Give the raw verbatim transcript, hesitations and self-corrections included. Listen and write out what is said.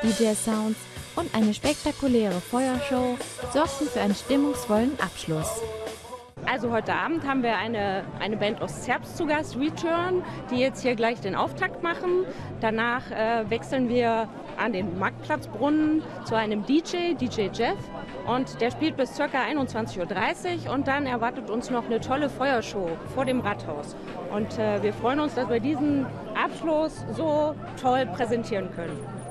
D J-Sounds und eine spektakuläre Feuershow sorgten für einen stimmungsvollen Abschluss. Also heute Abend haben wir eine, eine Band aus Zerbst zu Gast, Return, die jetzt hier gleich den Auftakt machen. Danach äh, wechseln wir an den Marktplatzbrunnen zu einem D J, D J Jeff. Und der spielt bis ca. einundzwanzig Uhr dreißig und dann erwartet uns noch eine tolle Feuershow vor dem Rathaus. Und äh, wir freuen uns, dass wir diesen Abschluss so toll präsentieren können.